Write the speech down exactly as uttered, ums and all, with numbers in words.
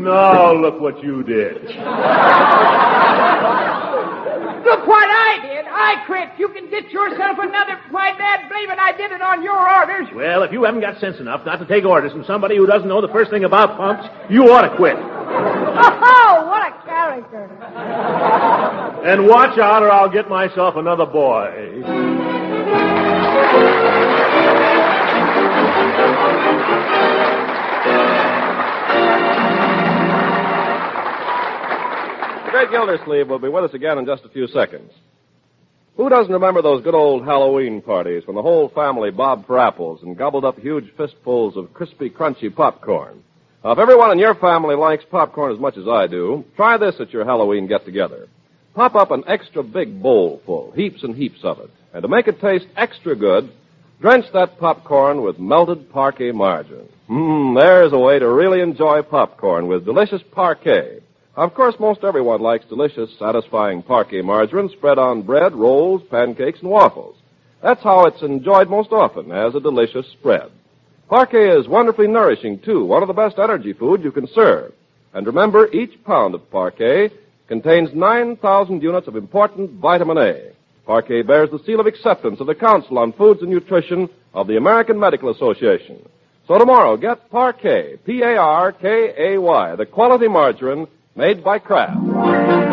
Now look what you did. Look what I did. I quit. You can get yourself another. Why, Dad, believe it, I did it on your orders. Well, if you haven't got sense enough not to take orders from somebody who doesn't know the first thing about pumps, you ought to quit. Oh, what a character. And watch out or I'll get myself another boy. The great Gildersleeve will be with us again in just a few seconds. Who doesn't remember those good old Halloween parties when the whole family bobbed for apples and gobbled up huge fistfuls of crispy, crunchy popcorn? Now, if everyone in your family likes popcorn as much as I do, try this at your Halloween get-together. Pop up an extra big bowl full, heaps and heaps of it. And to make it taste extra good, drench that popcorn with melted Parquet margarine. Mmm, there's a way to really enjoy popcorn with delicious Parquet. Of course, most everyone likes delicious, satisfying Parquet margarine spread on bread, rolls, pancakes, and waffles. That's how it's enjoyed most often, as a delicious spread. Parquet is wonderfully nourishing, too, one of the best energy foods you can serve. And remember, each pound of Parquet contains nine thousand units of important vitamin A. Parquet bears the seal of acceptance of the Council on Foods and Nutrition of the American Medical Association. So tomorrow, get Parquet, P A R K A Y, the quality margarine made by Kraft.